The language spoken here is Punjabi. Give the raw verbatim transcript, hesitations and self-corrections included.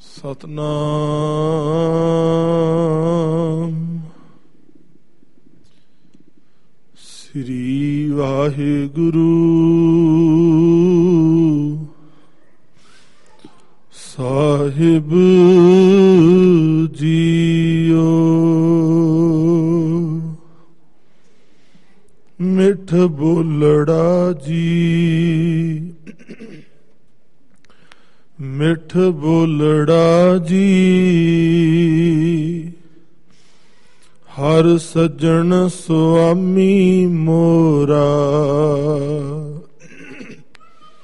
ਸਤਨਾਮ ਸ੍ਰੀ ਵਾਹਿਗੁਰੂ ਸਾਹਿਬ ਜੀਓ। ਮਿੱਠ ਬੋਲੜਾ ਜੀ, ਮਿੱਠ ਬੋਲੜਾ ਜੀ, ਹਰ ਸੱਜਣ ਸੁਆਮੀ ਮੋਰਾ।